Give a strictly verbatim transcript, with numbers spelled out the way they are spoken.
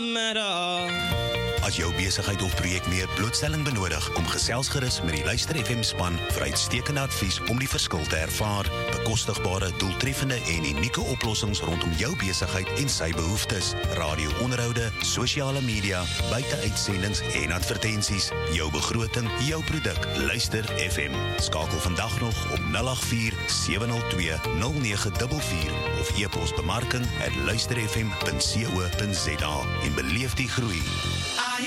middag. As jou besigheid of projek meer blootstelling benodig, kom gesels gerus met die Luister F M span vir uitstekende advies om die verskil te ervaar. Bekostigbare, doeltreffende en unieke oplossings rondom jou besigheid en sy behoeftes. Radio-onderhoude, sosiale media, buiteuitsendings en advertensies. Jou begroting, jou produk. Luister F M. Skakel vandag nog op nul agt vier sewe nul twee nul nege vier vier of e-pos bemarking at luisterfm punt co punt za en beleef die groei.